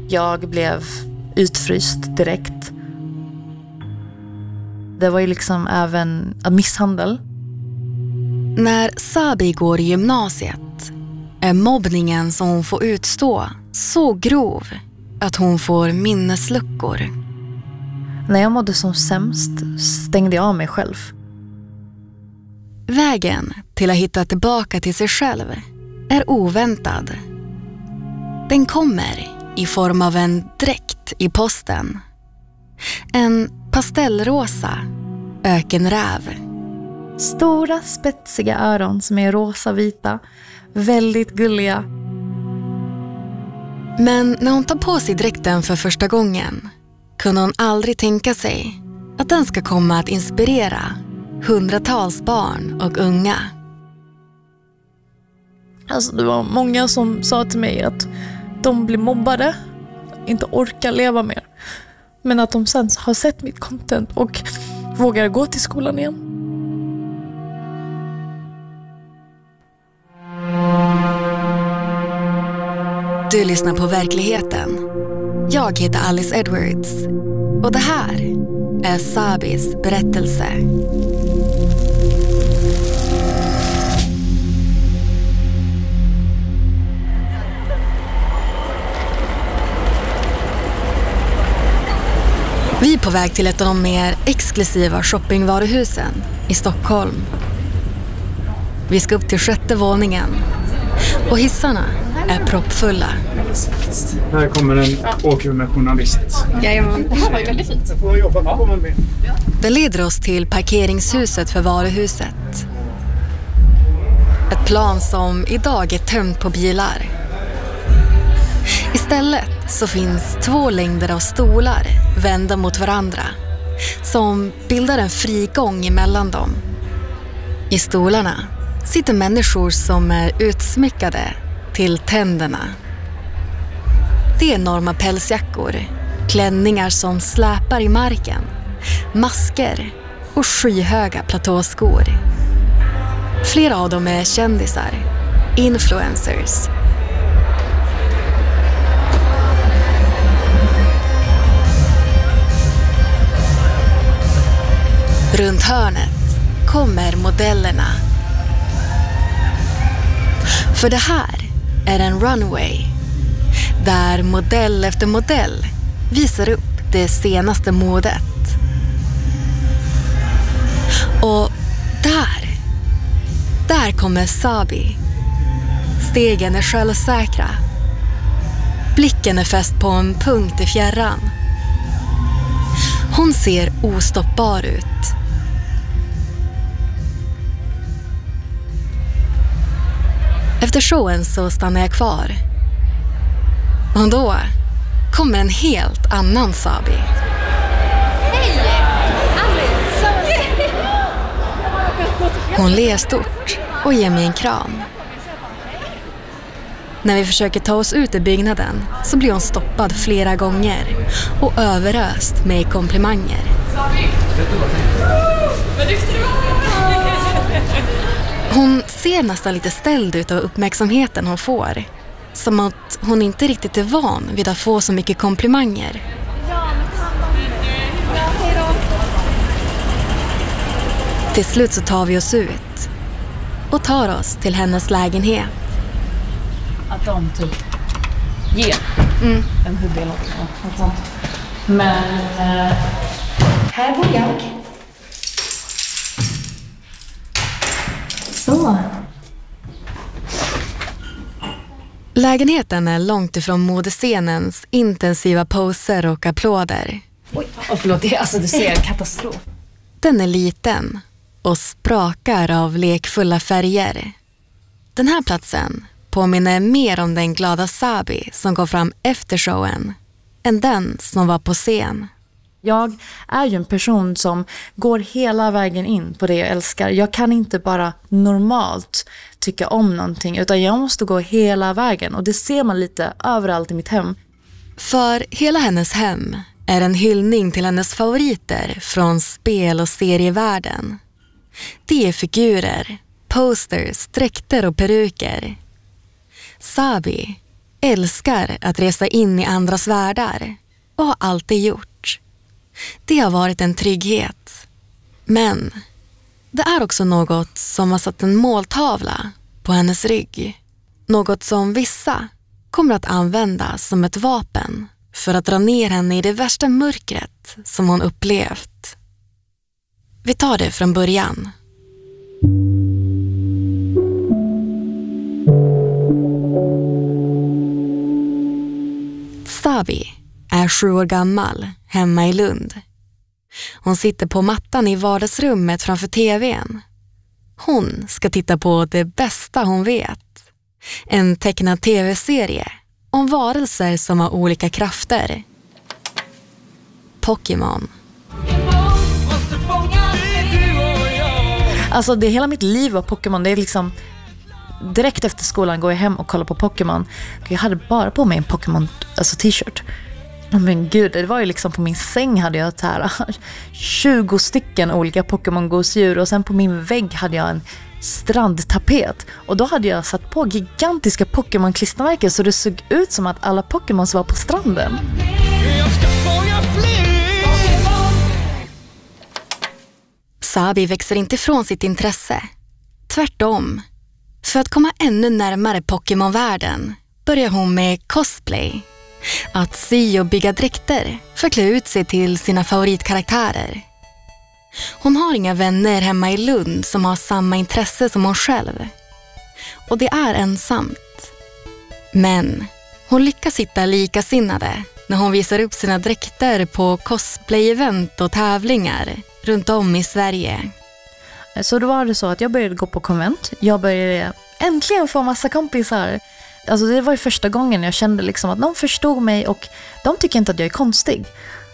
Jag blev utfryst direkt. Det var ju liksom även en misshandel. När Sabi går i gymnasiet är mobbningen som hon får utstå så grov att hon får minnesluckor. När jag mådde som sämst stängde jag av mig själv. Vägen till att hitta tillbaka till sig själv är oväntad. Den kommer i form av en dräkt i posten. En pastellrosa ökenräv. Stora spetsiga öron som är rosa-vita. Väldigt gulliga. Men när hon tar på sig dräkten för första gången kunde hon aldrig tänka sig att den ska komma att inspirera hundratals barn och unga. Alltså det var många som sa till mig att de blir mobbade, inte orkar leva mer. Men att de sen har sett mitt content och vågar gå till skolan igen. Du lyssnar på Verkligheten. Jag heter Alice Edwards. Och det här är Sabis berättelse. Vi är på väg till ett av de mer exklusiva shoppingvaruhusen i Stockholm. Vi ska upp till 6:e våningen och hissarna är proppfulla. Här kommer en åker med journalist. Jajamän, det här var ju väldigt fint. Så får jag jobba på med. Det leder oss till parkeringshuset för varuhuset. Ett plan som idag är tömt på bilar. Istället så finns 2 längder av stolar vända mot varandra som bildar en frigång emellan dem. I stolarna sitter människor som är utsmyckade till tänderna. Det är enorma pälsjackor, klänningar som släpar i marken, masker och skyhöga platåskor. Flera av dem är kändisar, influencers. Runt hörnet kommer modellerna. För det här är en runway där modell efter modell visar upp det senaste modet. Och där kommer Sabi. Stegen är självsäkra. Blicken är fäst på en punkt i fjärran. Hon ser ostoppbar ut. Efter showen så stannar jag kvar. Och då kommer en helt annan Sabi. Hej! Alice! Hon ler stort och ger mig en kram. När vi försöker ta oss ut i byggnaden så blir hon stoppad flera gånger och överöst med komplimanger. Hon ser nästan lite ställd ut av uppmärksamheten hon får. Som att hon inte riktigt är van vid att få så mycket komplimanger. Till slut så tar vi oss ut och tar oss till hennes lägenhet. Att de typ ger en hubbe eller något sånt. Men här bor jag. Så. Lägenheten är långt ifrån modescenens intensiva poser och applåder. Oj, förlåt. Du ser katastrof. Den är liten och sprakar av lekfulla färger. Den här platsen påminner mer om den glada Sabi som går fram efter showen än den som var på scen. Jag är ju en person som går hela vägen in på det jag älskar. Jag kan inte bara normalt tycka om någonting utan jag måste gå hela vägen. Och det ser man lite överallt i mitt hem. För hela hennes hem är en hyllning till hennes favoriter från spel- och serievärlden. Det är figurer, posters, dräkter och peruker. Sabi älskar att resa in i andras världar och har alltid gjort. Det har varit en trygghet. Men det är också något som har satt en måltavla på hennes rygg. Något som vissa kommer att använda som ett vapen för att dra ner henne i det värsta mörkret som hon upplevt. Vi tar det från början. Sabi är 7 år gammal hemma i Lund. Hon sitter på mattan i vardagsrummet framför tvn. Hon ska titta på det bästa hon vet. En tecknad tv-serie om varelser som har olika krafter. Pokémon. Alltså det hela mitt liv var Pokémon. Det är liksom direkt efter skolan går jag hem och kollar på Pokémon. Jag hade bara på mig en Pokémon t-shirt. Men gud, det var ju liksom på min säng hade jag här 20 stycken olika Pokémon-gosedjur och sen på min vägg hade jag en strandtapet och då hade jag satt på gigantiska Pokémon-klistermärken så det såg ut som att alla Pokémons var på stranden. Sabi växer inte ifrån sitt intresse. Tvärtom. För att komma ännu närmare Pokémon-världen börjar hon med cosplay. Att sy och bygga dräkter för att klä ut sig till sina favoritkaraktärer. Hon har inga vänner hemma i Lund som har samma intresse som hon själv. Och det är ensamt. Men hon lyckas hitta likasinnade när hon visar upp sina dräkter på cosplay-event och tävlingar runt om i Sverige. Så då var det så att jag började gå på konvent. Jag började äntligen få massa kompisar. Alltså det var ju första gången jag kände liksom att någon förstod mig och de tycker inte att jag är konstig.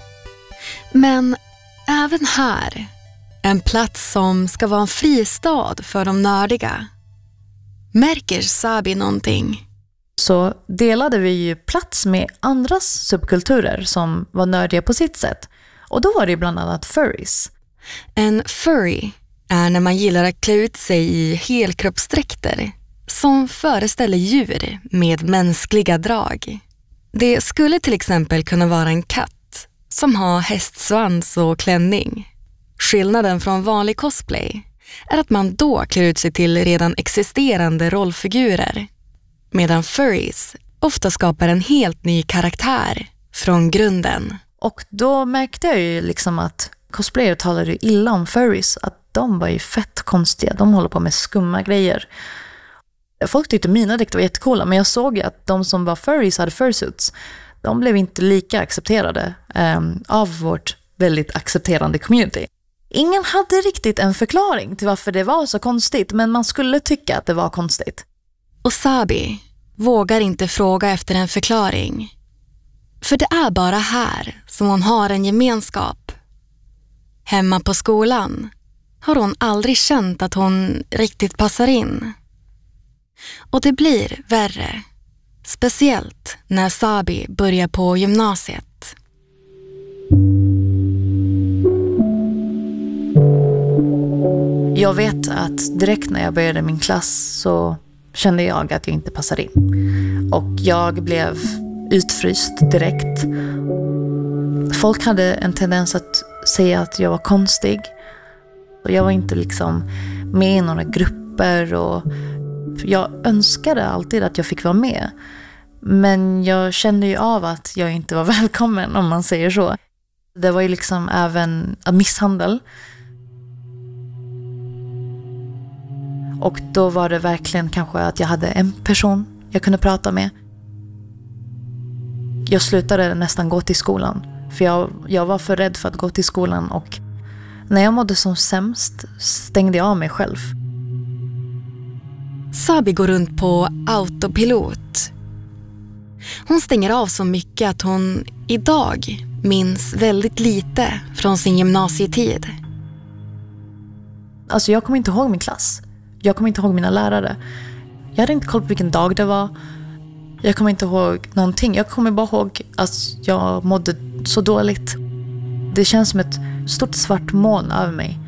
Men även här, en plats som ska vara en fristad för de nördiga, märker Sabi någonting. Så delade vi ju plats med andras subkulturer som var nördiga på sitt sätt. Och då var det bland annat furries. En furry är när man gillar att klä ut sig i helkroppsdräkter som föreställer djur med mänskliga drag. Det skulle till exempel kunna vara en katt som har hästsvans och klänning. Skillnaden från vanlig cosplay är att man då klär ut sig till redan existerande rollfigurer. Medan furries ofta skapar en helt ny karaktär från grunden. Och då märkte jag ju liksom att cosplayer talade ju illa om furries. Att de var ju fett konstiga. De håller på med skumma grejer. Folk tyckte mina dräkter var jättecoola, men jag såg ju att de som var furries hade fursuits. De blev inte lika accepterade av vårt väldigt accepterande community. Ingen hade riktigt en förklaring till varför det var så konstigt, men man skulle tycka att det var konstigt. Och Sabi vågar inte fråga efter en förklaring. För det är bara här som hon har en gemenskap. Hemma på skolan har hon aldrig känt att hon riktigt passar in. Och det blir värre. Speciellt när Sabi börjar på gymnasiet. Jag vet att direkt när jag började min klass så kände jag att jag inte passade in. Och jag blev utfryst direkt. Folk hade en tendens att säga att jag var konstig. Och jag var inte liksom med i några grupper och jag önskade alltid att jag fick vara med. Men jag kände ju av att jag inte var välkommen, om man säger så. Det var ju liksom även misshandel. Och då var det verkligen kanske att jag hade en person jag kunde prata med. Jag slutade nästan gå till skolan. För jag var för rädd för att gå till skolan. Och när jag mådde som sämst stängde jag av mig själv. Sabi går runt på autopilot. Hon stänger av så mycket att hon idag minns väldigt lite från sin gymnasietid. Alltså jag kommer inte ihåg min klass. Jag kommer inte ihåg mina lärare. Jag hade inte koll på vilken dag det var. Jag kommer inte ihåg någonting. Jag kommer bara ihåg att jag mådde så dåligt. Det känns som ett stort svart moln över mig.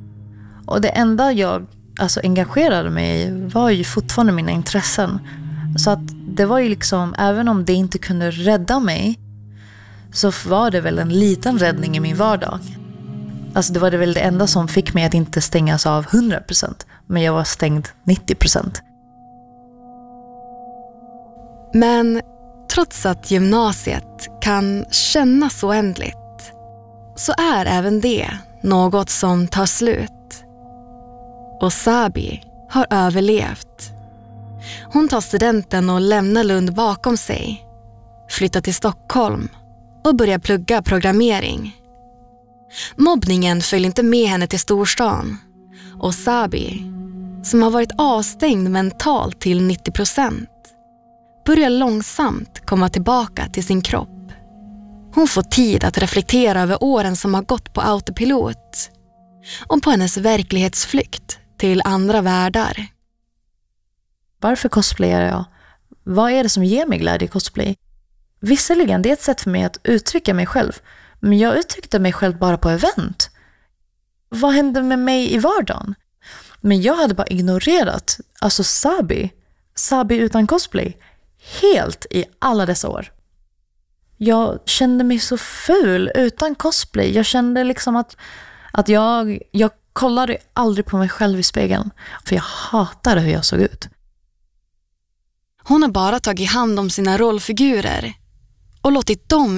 Och det enda jag engagerade mig i var ju fortfarande mina intressen. Så att det var ju liksom, även om det inte kunde rädda mig, så var det väl en liten räddning i min vardag. Alltså det var det väl det enda som fick mig att inte stängas av 100%. Men jag var stängd 90%. Men trots att gymnasiet kan kännas oändligt, så är även det något som tar slut. Och Sabi har överlevt. Hon tar studenten och lämnar Lund bakom sig, flyttar till Stockholm och börjar plugga programmering. Mobbningen följde inte med henne till storstan, och Sabi, som har varit avstängd mentalt till 90%, börjar långsamt komma tillbaka till sin kropp. Hon får tid att reflektera över åren som har gått på autopilot och på hennes verklighetsflykt till andra världar. Varför cosplayar jag? Vad är det som ger mig glädje i cosplay? Visserligen, det är ett sätt för mig att uttrycka mig själv. Men jag uttryckte mig själv bara på event. Vad hände med mig i vardagen? Men jag hade bara ignorerat, alltså Sabi utan cosplay, helt i alla dessa år. Jag kände mig så ful utan cosplay. Jag kände liksom att jag kollade aldrig på mig själv i spegeln. För jag hatade hur jag såg ut. Hon har bara tagit hand om sina rollfigurer och låtit dem